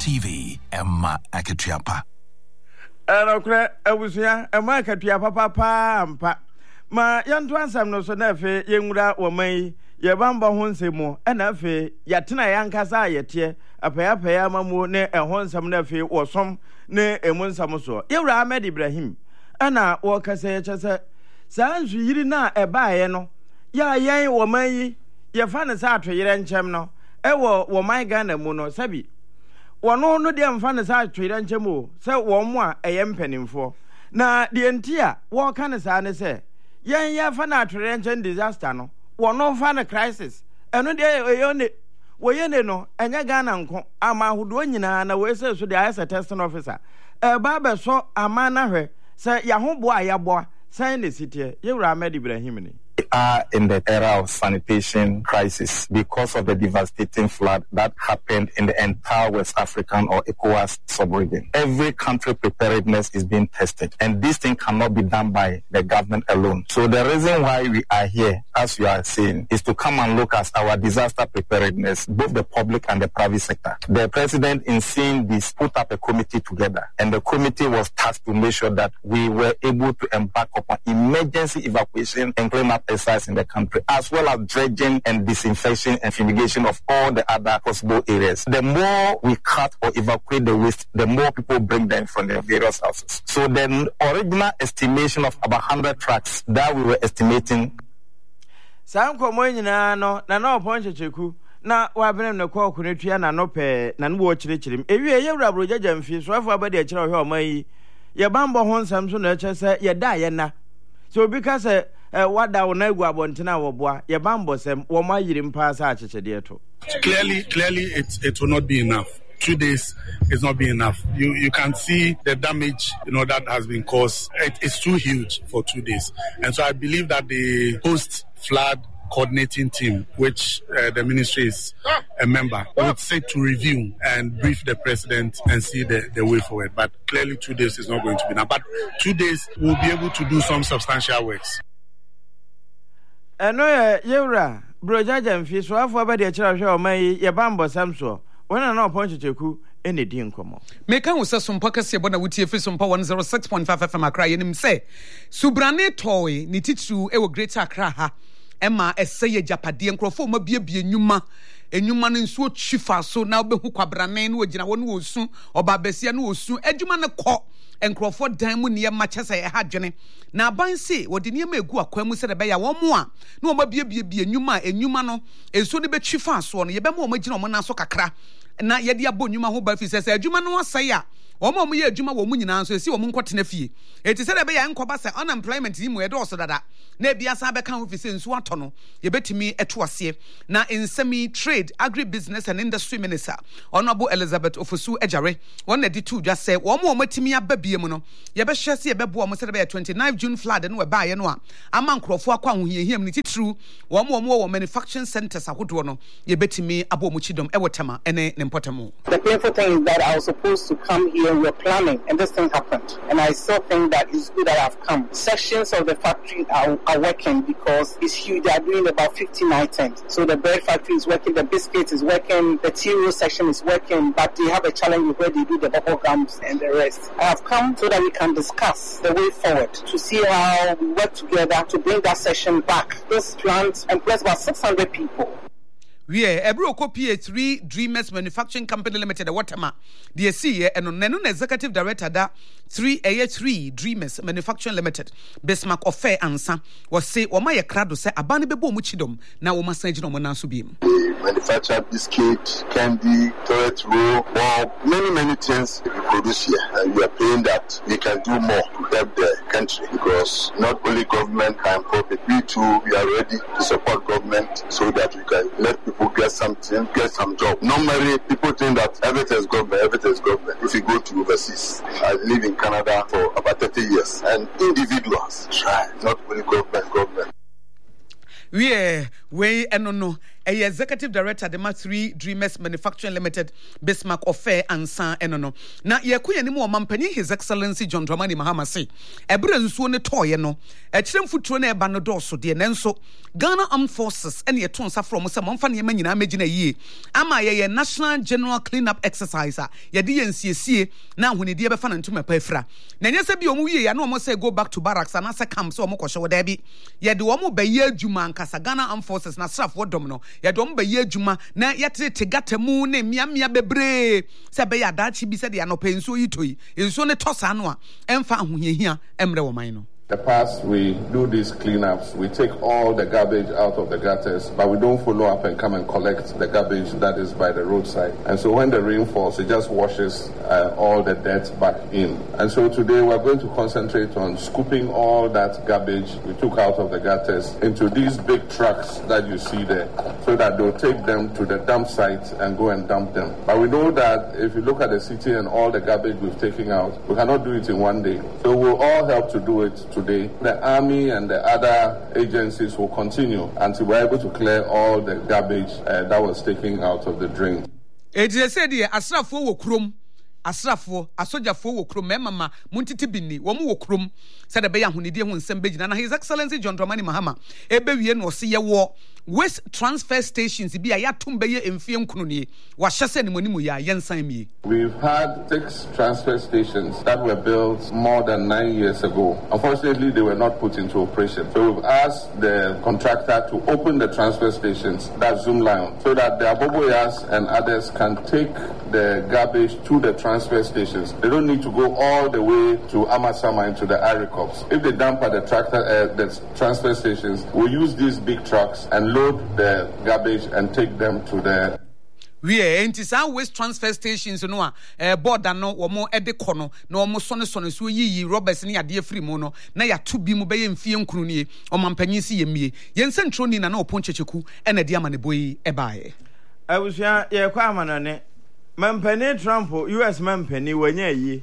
TV Emma Akatuapa. Okra awusia Emma Akatuapa papa ampa. Ma yanto ansam no so na afi yenwura woman yebamba ho nsemu na afi yatena yankasa yete apaya mamu ne ho nsam na afi wosom ne emu nsam so yewura Ahmed Ibrahim ana wo kasa yechese saa nsu yiri na ebaaye no ya yen woman yi ye fa ne sa atoyere nchem no ewo woman Ghana mu no sabi wono no de mfa ne sa atoyere nchem o se wo mo a eye mpanimfo na de ntia wo ka ne sa ne se yen ya fa na atoyere nchem disaster no wono fa ne crisis eno de eyone woyene no enya Ghana nko ama hodo nyina na we se so de IS testing officer ba be so amana hwe se ya ho bo ayabo sign the city yewura Ahmed Ibrahim ni. We are in the era of sanitation crisis because of the devastating flood that happened in the entire West African or ECOWAS sub-region. Every country preparedness is being tested, and this thing cannot be done by the government alone. So the reason why we are here, as you are saying, is to come and look at our disaster preparedness, both the public and the private sector. The president, in seeing this, put up a committee together, and the committee was tasked to make sure that we were able to embark upon emergency evacuation and cleanup exercise in the country, as well as dredging and disinfection and fumigation of all the other possible areas. The more we cut or evacuate the waste, the more people bring them from their various houses. So the original estimation of about 100 trucks that we were estimating. Sam komo nyina no na na oponche cheku na wabenem ne kwa okunetua na no pe na no wo chirechirim ewie yewura brojaja mfi so afọ abade akira ohwe omayi ye bambo ho nsam so na echese ye da ye na so because wada wona egu abontena woboa ye bambo sem wo ma yiri mpa sa achechede to. Clearly it will not be enough. 2 days is not be enough. You can see the damage, that has been caused. It's too huge for 2 days. And so I believe that the post-flood coordinating team, which the ministry is a member, would sit to review and brief the president and see the way forward. But clearly 2 days is not going to be enough. But 2 days we'll be able to do some substantial works. Eno yewura brojaja mfi so afọ abade akira hwe omayi ye bambo samso wona na oponche cheku ene di nkomo meka wo se sompa kase bona wutie fi sompa 106.5 FM Accra yenim se subrane toy ni titru e wo Greater Accra ha ema eseye japade nkrofo ma biebie nyuma enyuma no nsuo chifa so na obehu kwabrane no ogina wo no osu obabesia no osu adwuma ne kɔ enkrofo dan mu ne ma kyese ha dwene na abanse wode ne ma egu akwa mu se de be ya wo mo a na wo ma biebie enyuma no ensuo ne be chifa so no ye be ma wo magina wo na so kakra na ye de abɔ nyuma ho ba fi se adwuma no asai a omo ye adwuma wo mu nyina so esi wo mu nkotena fie eti se de be ya nkoba se unemployment yi mu ye do so dada na bia sa be kan ho fi se nsu ato no ye betimi eto ase na nsemi trade agribusiness and industry minister honorable Elizabeth Ofosu Ejare won na di tu dwa se wo mo matimi aba bie mu no ye be hye se ye be bo mo se de be 29 June flood no we ba ye no a ama nkrofo akwa ho hiehiem ni titru wo mo manufacturing centers ahodo no ye betimi abo mo chidom e wotama ene ne mpotamo. The painful thing is that I was supposed to come here. We were planning, and this thing happened. And I still think that it's good that I've come. Sections of the factory are working because it's huge. They are doing about 15 items. So the bread factory is working, the biscuits is working, the tea roll section is working, but they have a challenge with where they do the bubble gums and the rest. I have come so that we can discuss the way forward to see how we work together to bring that section back. This plant employs about 600 people. We ebro copy 3 Dreamers Manufacturing Company Limited Watama the see and no executive director da 3 Dreamers Manufacturing Limited Bismarck Ofe Ansa was say o my krado say abane bebo mu chidom na wo masan gino mo na so biem. Manufacture biscuit, candy, toilet roll, many things we produce here, and we are paying that we can do more to help the country because not only government can profit, we too we are ready to support government so that we can let people get something, get some job. Normally people think that everything is government. If you go to overseas, I live in Canada for about 30 years, and individuals try, not only government. We eno no executive director de ma 3 Dreamers Manufacturing Limited Bismarck Ofe ansa eno na ye ko yeni mo mampani His Excellency John Dramani Mahama say ebre nsuo ne toye no ekirem futuro na eba no doso de nenso Ghana Armed Forces ene ye ton sa from say momfa ne manyina magina yie ama ye national general cleanup exercise ye de nsiesie na ahonedi e befa na ntuma pa afra na nyese bi omu wie ya na omo say go back to barracks and say camp so omo kwhye wo da bi ye de omo baye adwuma nkasa Ghana Armed Forces na straf wo dom no ye de omo baye adwuma na ye tete gatamu na miamia bebre se be ya dachi bi se de anopa nsuo yitoi nsuo ne tosa no a emfa ahohiahia emre wo man no. The past, we do these cleanups. We take all the garbage out of the gutters, but we don't follow up and come and collect the garbage that is by the roadside. And so when the rain falls, it just washes all the dirt back in. And so today we're going to concentrate on scooping all that garbage we took out of the gutters into these big trucks that you see there, so that they'll take them to the dump site and go and dump them. But we know that if you look at the city and all the garbage we've taken out, we cannot do it in one day. So we'll all help to do it today. The army and the other agencies will continue until we're able to clear all the garbage that was taken out of the drain. It is said here, asrafo wo krom, asrafo, asojafo wo krom, mama, muntiti bini, wamu wo krom, said be ahunidi hu nsem bejina na His Excellency John Dramani Mahama, ebe wie no se ye wo waste transfer stations bi ya tumbe ye emfie nkunu ni wa hyese ni monimu ya yensan mi. We've had 6 transfer stations that were built more than 9 years ago. Unfortunately, they were not put into operation. So we've asked the contractor to open the transfer stations, that's Zoom Lion, so that the Aboboyas and others can take the garbage to the transfer stations. They don't need to go all the way to Amasama into the Aricops. If they dump at the transfer stations, we'll use these big trucks and load the garbage and take them to the we enti waste transfer stations no border no wo mo edeko no na wo mo sone so yiyi robbers ne ade free mu no na ya to bi mu be ye mfie nkuru nie o mampanyi si ye mie ye nsentroni na oponchecheku ena de amane boyi ebae awusua ye kwa amanane mampani Trump US mampani wanya yi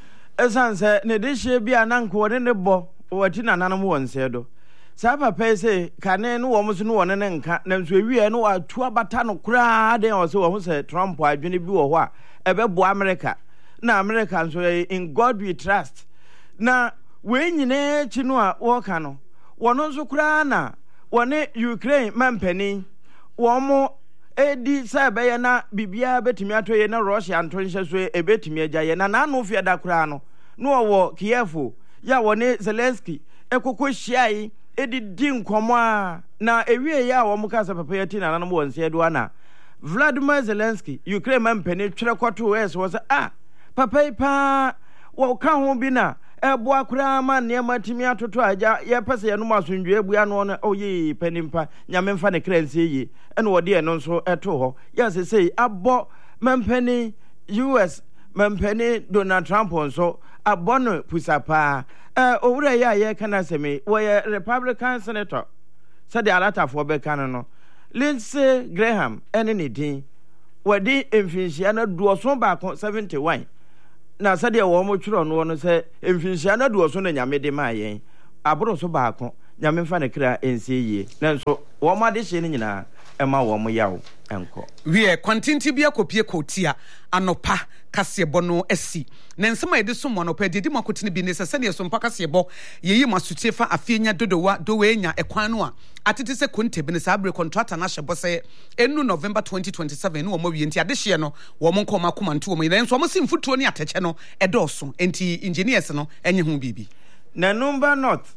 esanse ne de hye bia na nko ne bo wati na nanom wonse do sa papa say kane no wo mo so no won ne nka na nso ewie no atu abata no kura den o se wo say Trump adwene bi wo ho a ebebo America na America nso in God we trust na we nyine chi no a wo ka no wono nso kura na wone Ukraine mampani wo mo edi sa be ye na bibia betimi atoye na Russia anto nhye so ebetimi agyaye na no fie da kura no no wo Kiev ya wone Zelensky ekoko hyiai edi dinkomo a na ewie ya wo muka sa papa yati na nanom wonse do na Vladimir Zelensky Ukraine mampani twere kwoto wes wo sa papa pa wo ka ho bi na ebo akura ma ne matimi atoto agya ye pese ye no masundwe ebua no na oyi panimpa nyame mfa ne kranse yi ene wo de no nso eto ho ya sesei abo mampani US mampani Donald Trump nso abono pusapa owura ya ye kana semi wo ye Republican senator said the alatafo be kan no Lindsey Graham ene ne din wadi emfinhia na duoso ba ko 71 na said the wo mo twiro no no se emfinhia na duoso na nyame de ma yen aboro so ba ko nyame mfa ne kra ense yie na nso wo ma de hye ne nyina ema wo mo yawo enko we kontinti bia kopie kotia anopa kasebo no asi na nsema yede so mo anopa de makotine bi ne sese ne so mpa kasebo yeyi masutie fa afienya dodowa dowenya ekwan no a atete se konte bi ne sabre contractor na hyebo se enu November 2027 no mo wie nti ade hye no wo mo nkoma komanto wo mo yire nso mo simfutuo ne ateche no edoso enti engineers no enye ho bibi na number north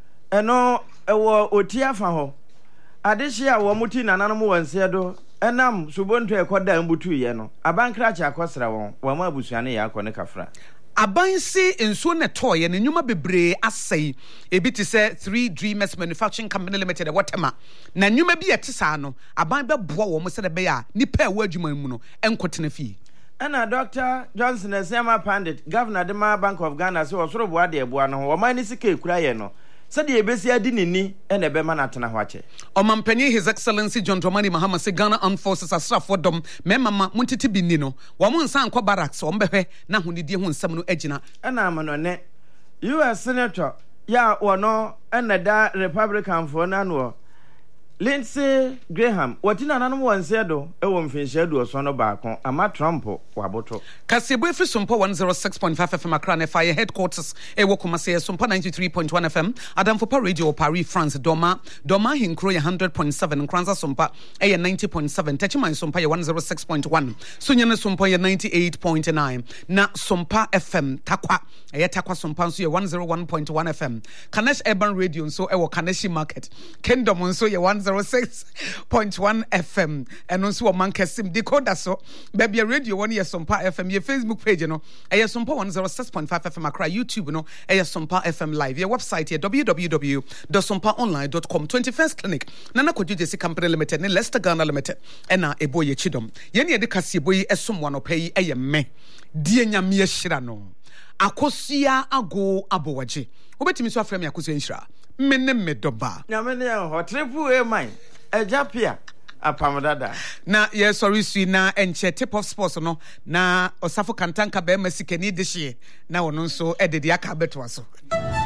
eno ewo otia fa ho ade hye a wo muti nananom wonse do enam subonto ekoda mbutu ye no abankra cha akosra won wo ma abusuane ya akone kafra abansi enso ne toye ne nyuma bebre asai ebi ti se 3 Dreamers Manufacturing Company Limited whatever na nyuma bi etesa no aban be boa wo mo se de be ya nipa ewa adwuma mu no enkotene fi ana Dr. Johnson Esema Pandit Governor Dema Bank of Ghana so osoro boa de eboa no wo man ni sike kura ye no said ye besi adi nini ene be mana tena ho ache Omampani His Excellency John Dramani Mahama se Ghana Armed Forces asrafo dom mema muntiti bi ni no wo mo nsan kwa barracks wo mbehwe na honidie ho nsam no agina ana amano ne US Senator ya wono ene da Republican for na no Lindsey Graham, what in an one said, do, a woman finishad or son of Barcon, a ma Trump, Waboto. Kasebo fi Sumpa 106.5 FM Accra Fire headquarters e Wokumase Sumpa 93.1 FM Adam Fopa Radio Paris France Doma Hinkro 100.7 Kranza Sumpa 90.7 Techiman Sumpa 106.1 Sunyane Sumpa 98.9 na Sumpa FM Takwa Takwa Sumpa so 101.1 FM Kanesh Urban Radio so e Kaneshi Market Kingdom so 106.1 FM and also Mankesim decoder so baby radio one year Sumpa FM your Facebook page no Sumpa 106.5 FM Accra YouTube no Sumpa FM live your website www.sumpaonline.com 21st clinic Nana Kodjesi Company Limited ne Leicester Ghana Limited ena eboye chidom yene de kase boyi esom wano pay me die nyame ehira no akosia ago abowaje obetimi so afrem yakosia nhira menne medoba nyame ne ho triple a mine ejapia apamdada na ye sorry sui na enche tip of sports no na osafo kantanka be masikani de hye na wono nso edede aka beto aso